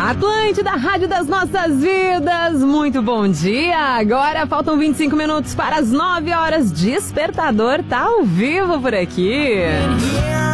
Atlântida, Rádio das Nossas Vidas, muito bom dia. Agora faltam 25 minutos para as 9 horas. Despertador tá ao vivo por aqui.